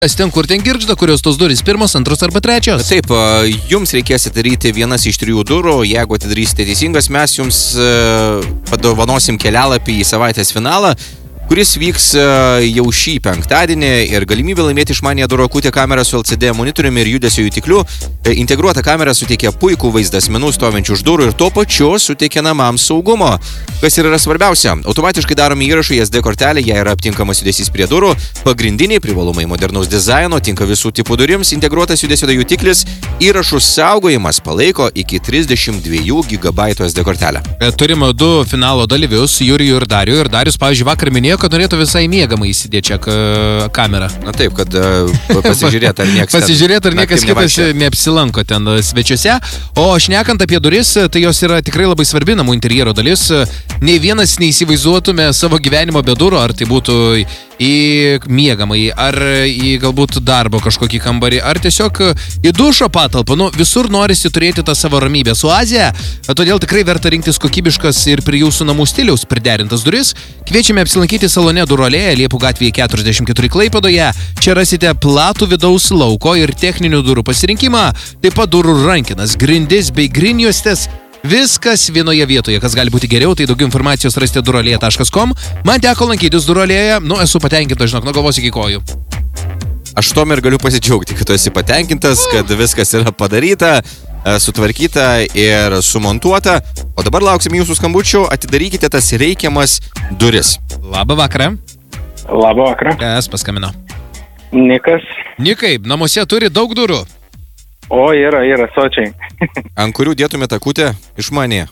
Ten, kur ten girgžda, kurios tos durys, pirmos, antros arba trečios. Taip, jums reikės atidaryti vienas iš 3 durų, jeigu atidarysite teisingas, mes jums padovanosim kelialapį į savaitės finalą, kuris vyks jau šį penktadienį ir galimybė laimėti išmaniąją durų akutę kamerą su LCD monitoriumi ir judesio jutikliu. Integruota kamera suteikia puikų vaizdą asmenų stovinčių už durų ir tuo pačiu suteikia namams saugumo. Kas yra svarbiausia, automatiškai daromi įrašai SD kortelė, jei yra aptinkamas judesys prie durų, pagrindiniai privalumai modernaus dizaino, tinka visų tipų durims, integruotas judesio jutiklis, įrašų saugojimas palaiko iki 32 GB SD kortelę. Turime 2 finalo dalyvius, Jurijų ir Darių. Ir Darius, pavyzdžiui, vakar minėjo, kad norėtų visai miegamai įsidėti čia kamerą. Na taip, kad pasižiūrėti, ar niekas kitas neapsilanko ten svečiuose. O šnekant apie duris, tai jos yra tikrai labai svarbi namų interjero dalis. Nei vienas neįsivaizduotume savo gyvenimo be durų, ar tai būtų į miegamai, ar į galbūt darbo kažkokį kambarį, ar tiesiog į dušo patalpą. Visur norisi turėti tą savo ramybės oazę, todėl tikrai verta rinktis kokybiškas ir prie jūsų namų stiliaus priderintas duris. Kviečiame apsilankyti salone Durų alėja, Liepų gatvėje 44 Klaipėdoje. Čia rasite platų vidaus lauko ir techninių durų pasirinkimą, taip pat durų rankenas, grindis bei grinjuostes. Viskas vienoje vietoje. Kas gali būti geriau, tai daugiau informacijos rasite duralėja.com. Man teko lankytis Durų alėjoje, esu patenkintas, žinok, nuo galvos iki kojų. Aš tom ir galiu pasidžiaugti, kad tu esi patenkintas, kad viskas yra padaryta, sutvarkyta ir sumontuota. O dabar lauksim jūsų skambučių, atidarykite tas reikiamas duris. Labą vakarą. Labą vakarą. Kas paskambino? Nikas. Nikai, namuose turi daug durų. O, yra, sočiai. Ant kurių dėtumėte akutę išmanė?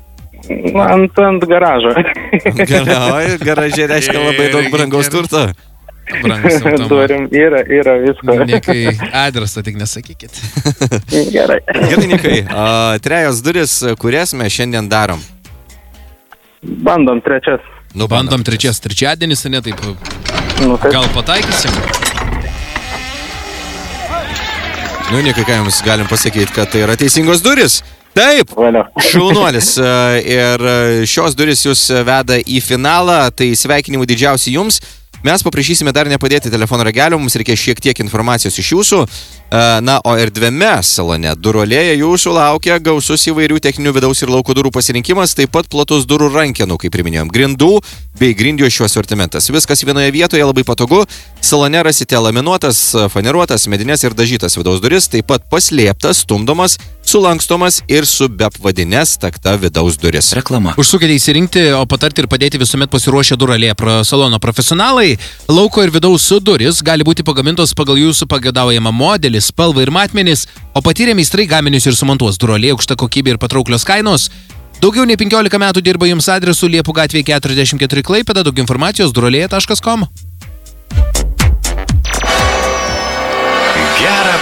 Ant garažo. Garažė reiškia labai daug brangaus turto. Turim, yra visko. Nikai, adresą tik nesakykit. Gerai. Gerai, Nikai, 3 duris, kurias mes šiandien darom? Bandom 3. Bandom 3. Trečiadienis, ne taip. Gal pataikysim? Nikai, ką jums galim pasakyti, kad tai yra teisingos duris? Taip, šaunuolis. Ir šios duris jūs veda į finalą, tai sveikinimų didžiausi jums. Mes paprašysime dar nepadėti telefono ragelio, mums reikia šiek tiek informacijos iš jūsų. Na, o erdviame salone Durų alėja jūsų laukia gausus įvairių techninių vidaus ir lauko durų pasirinkimas, taip pat platus durų rankenų, kaip priminėjom, grindų bei grindjuosčių asortimentas. Viskas vienoje vietoje, labai patogu. Salone rasite laminuotas, faneruotas, medinės ir dažytas vidaus duris, taip pat paslėptas, stumdomas, sulankstomas ir su bepvadinės takta vidaus duris. Reklama. Užsukite įsirinkti, o patarti ir padėti visuomet pasiruošę Durų alėja salono profesionalai. Lauko ir vidaus duris gali būti pagamintos pagal jūsų pageidaujamą modelį, spalvą ir matmenis, o patyrę meistrai gaminius ir sumontuos. Durų alėja, aukšta kokybė ir patrauklios kainos. Daugiau nei 15 metų dirba jums adresu Liepų gatvėje 44 Klaipėda, daugiau informacijos duralėja.com.